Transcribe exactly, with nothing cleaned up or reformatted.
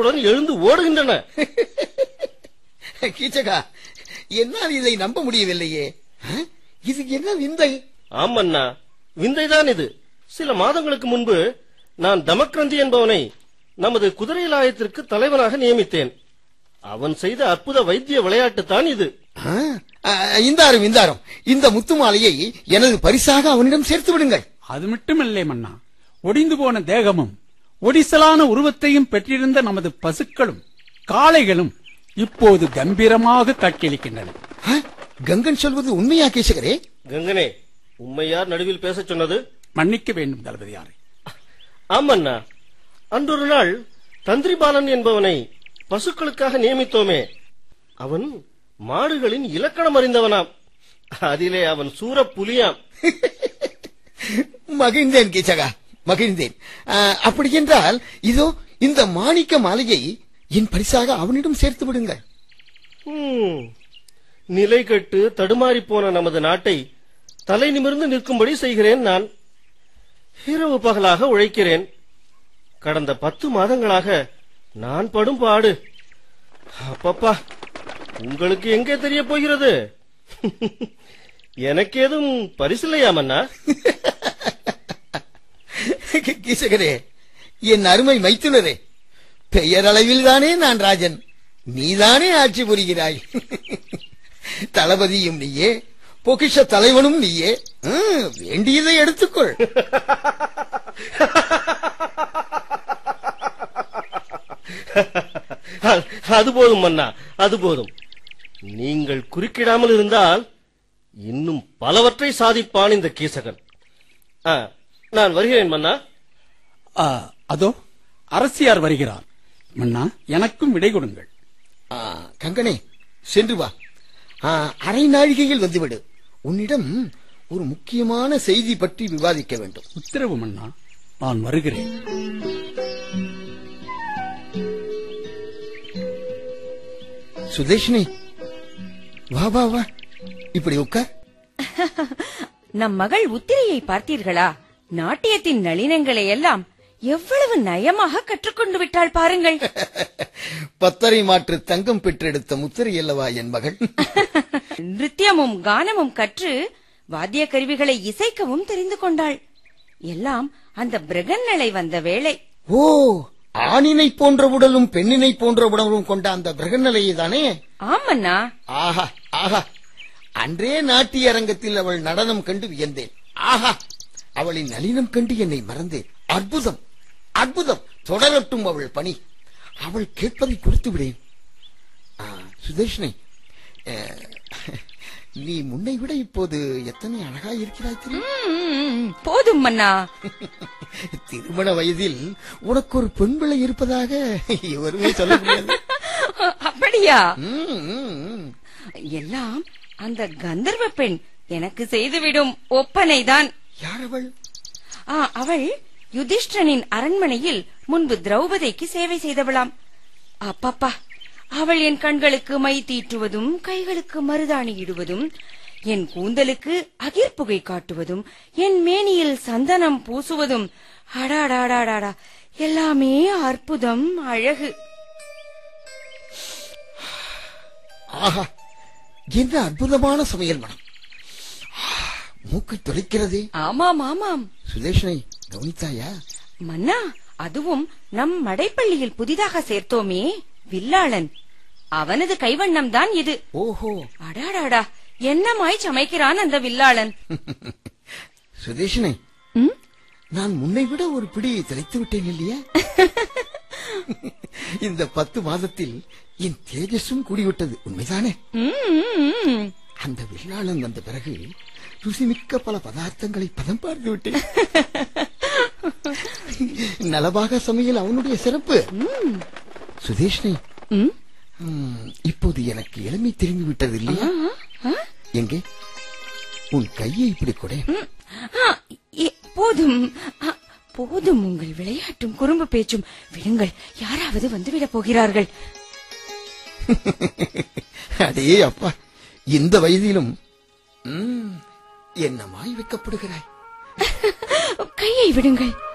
ஆர்ப்பாட்டத்துடன் எழுந்து ஓடுகின்றன. கீச்சகா, என்னால் இதை நம்ப முடியவில்லையே. இது என்ன விந்தை? ஆமண்ணா, விந்தைதான் இது. சில மாதங்களுக்கு முன்பு நான் தமக்ரந்தி என்பவனை நமது குதிரைலாயத்திற்கு தலைவனாக நியமித்தேன். அவன் செய்த அற்புத வைத்திய விளையாட்டு தான் இது. இந்தாரும் இந்தாரும் இந்த முத்து மாலையை எனது பரிசாக அவனிடம் சேர்த்து விடுங்கள். அது மட்டுமில்லை மன்னா, ஒடிந்து போன தேகமும் ஒடிசலான உருவத்தையும் பெற்றிருந்த நமது பசுக்களும் காளைகளும் இப்போது கம்பீரமாக காட்சியளிக்கின்றன. கங்கன் சொல்வது உண்மையா கேசகரே? கங்கனே, உண்மையார் நடுவில் பேச சொன்னது? மன்னிக்க வேண்டும் தளபதியாரே. ஆமண்ணா, அன்றொரு நாள் தந்திரிபாலன் என்பவனை பசுக்களுக்காக நியமித்தோமே, அவன் மாடுகளின் இலக்கணம் அறிந்தவனாம். அதிலே அவன் சூர புலியாம். மகிழ்ந்தேன் கீச்சகா, மகிழ்ந்தேன். அப்படி என்றால் இதோ இந்த மாணிக்க மாலையை என் பரிசாக அவனிடம் சேர்த்து விடுங்கள். நிலை கட்டு தடுமாறி போன நமது நாட்டை தலை நிமிர்ந்து நிற்கும்படி செய்கிறேன். நான் இரவு பகலாக உழைக்கிறேன். கடந்த பத்து மாதங்களாக நான் படும் பாடு அப்பப்பா உங்களுக்கு எங்கே தெரிய போகிறது? எனக்கு ஏதும் பரிசில்லையாமண்ணா? கீசகரே, என் அருமை மைத்துனரே, பெயரளவில் தானே நான் ராஜன், நீதானே ஆட்சி புரிகிறாய். தளபதியும் நீயே, பொக்கிஷ தலைவனும் நீயே. வேண்டியதை எடுத்துக்கொள். அது போதும் மன்னா, அது போதும். நீங்கள் குறுக்கிடாமல் இருந்தால் இன்னும் பலவற்றை சாதிப்பான் இந்த கீசகன். நான் வருகிறேன் மன்னா. அதோ அரசியார் வருகிறார். மன்னா, எனக்கும் விடை கொடுங்கள். கங்கனே, சென்று வா. அரை நாழிகையில் வந்துவிடு. உன்னிடம் ஒரு முக்கியமான செய்தி பற்றி விவாதிக்க வேண்டும். உத்தரவு மன்னா, நான் வருகிறேன். சுதேஷினி, வா வா வா, இப்படி உட்கார். நம் மகள் உத்திரையை பார்த்தீர்களா? நாட்டியத்தின் நளினங்களை எல்லாம் எவ்வளவு நயமாக கற்றுக்கொண்டு விட்டாள் பாருங்கள். பத்தரை மாற்று தங்கம் பெற்றெடுத்த முத்திரை அல்லவா என் மகள்? நிருத்தியமும் கானமும் கற்று வாத்திய கருவிகளை இசைக்கவும் தெரிந்து கொண்டாள். எல்லாம் அந்த பிரகன்னலை வந்த வேளை. ஓ, ஆணினை போன்ற உடலும் பெண்ணினை போன்ற உடலும் கொண்ட அந்த பிரகன்னலையை தானே? ஆமண்ணா. ஆஹா ஆஹா, அன்றே நாட்டிய அரங்கத்தில் அவள் நடனம் கண்டு வியந்தேன். ஆஹா, அவளின் நளினம் கண்டு என்னை மறந்தேன். அற்புதம் அற்புதம். தொடரட்டும் அவள் பணி. அவள் கேட்பதை கொடுத்து விடேன். சுதேஷ்னை, நீ முன்னை விட இப்போது எத்தனை அழகா இருக்கிறாய் தெரியும்? போதும் மன்னா. திருமண வயதில் உனக்கு ஒரு பெண் பிள்ளை இருப்பதாக எவருமே சொல்ல முடியாது. அப்படியா? எல்லாம் அந்த கந்தர்வ பெண் எனக்கு செய்துவிடும் ஒப்பனைதான். யார் அவள்? அவள் யுதிஷ்டனின் அரண்மனையில் முன்பு திரௌபதிக்கு சேவை செய்தவளாம். அப்பப்பா, அவள் என் கண்களுக்கு மை தீட்டுவதும், கைகளுக்கு மருதாணி இடுவதும், என் கூந்தலுக்கு அகிர் புகை காட்டுவதும், என் மேனியில் சந்தனம் பூசுவதும், அடாடாடாடா, எல்லாமே அற்புதம், அழகு. ஆஹா, என்ன அற்புதமான சமையல் மனம். மூக்கை துளைக்கிறது. ஆமாம் ஆமாம். சுதேஷனை கவனித்தாயா? மன்னா, அதுவும் நம் மடைப்பள்ளியில் புதிதாக சேர்த்தோமே வில்லாளன், அவனது கைவண்ணம் தான் இது. ஓஹோ, அடாடாடா, என்னமாய் சமைக்கிறான் அந்த வில்லாளன். சுதேஷனை, நான் முன்னை விட ஒரு பிடி திளைத்து விட்டேன் இல்லையா? இந்த பத்து மாதத்தில் என் தேஜஸும் கூடிவிட்டது, உண்மைதானே? அந்த வில்லாளன் வந்த பிறகு ருசிமிக்க பல பதார்த்தங்களை பதம் பார்த்து விட்டேன். நலபாக சமையல் அவனுடைய சிறப்பு. சுதேஷ்னை, இப்போது எனக்கு எளிமை திரும்பி விட்டது இல்லையா? எங்கே உன் கையை இப்படி கொடை. போதும் போதும், உங்கள் விளையாட்டும் குறும்பு பேச்சும் விடுங்கள். யாராவது வந்துவிடப் போகிறார்கள். அடே அப்பா, இந்த வயதிலும் என்னமாய் வைக்கப்படுகிறாய். கையை விடுங்கள்.